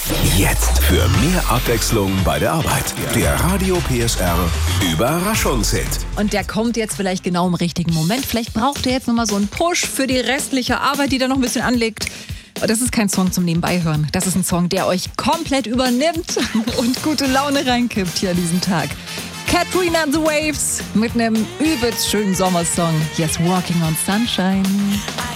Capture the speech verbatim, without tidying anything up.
Jetzt für mehr Abwechslung bei der Arbeit. Der Radio P S R Überraschungshit. Und der kommt jetzt vielleicht genau im richtigen Moment. Vielleicht braucht ihr jetzt nochmal so einen Push für die restliche Arbeit, die da noch ein bisschen anliegt. Aber das ist kein Song zum Nebenbeihören. Das ist ein Song, der euch komplett übernimmt und gute Laune reinkippt hier an diesem Tag. Katrina and the Waves mit einem übelst schönen Sommersong. Yes, Walking on Sunshine.